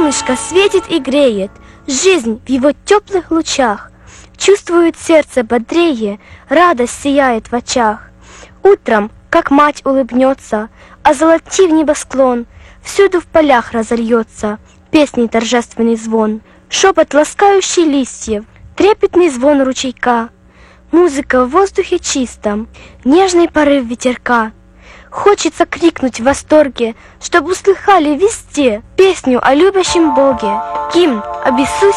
Солнышко светит и греет, жизнь в его теплых лучах. Чувствует сердце бодрее, радость сияет в очах. Утром, как мать улыбнется, озолотив небосклон, всюду в полях разольется песней торжественный звон, шепот ласкающий листьев, трепетный звон ручейка, музыка в воздухе чистом, нежный порыв ветерка. Хочется крикнуть в восторге, чтоб услыхали везде песню о любящем Боге, гимн об Иисусе